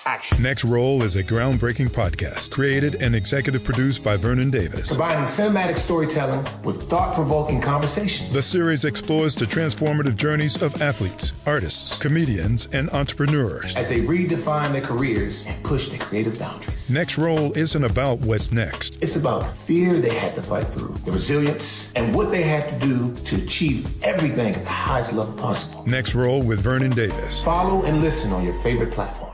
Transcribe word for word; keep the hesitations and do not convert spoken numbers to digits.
Action. Next Roll is a groundbreaking podcast created and executive produced by Vernon Davis. Combining cinematic storytelling with thought-provoking conversations. The series explores the transformative journeys of athletes, artists, comedians, and entrepreneurs as they redefine their careers and push their creative boundaries. Next Roll isn't about what's next. It's about the fear they had to fight through, the resilience, and what they had to do to achieve everything at the highest level possible. Next Roll with Vernon Davis. Follow and listen on your favorite platform.